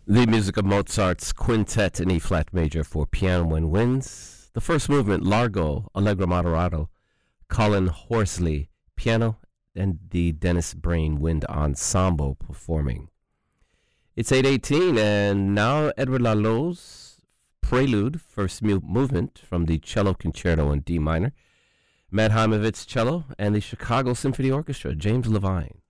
The music of Mozart's Quintet in E-flat major for piano and winds. The first movement, Largo, Allegro Moderato, Colin Horsley, piano, and the Dennis Brain Wind Ensemble performing. It's 8:18, and now Edward Lalo's Prelude, first movement from the Cello Concerto in D minor. Matt Heimovitz, cello, and the Chicago Symphony Orchestra, James Levine.